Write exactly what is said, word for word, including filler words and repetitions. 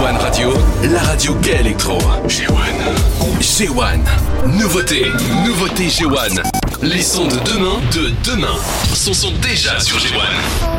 One Radio, la radio gay électro. G un. G un. Nouveauté, nouveauté G un. Les sons de demain, de demain, sont, sont déjà sur G un.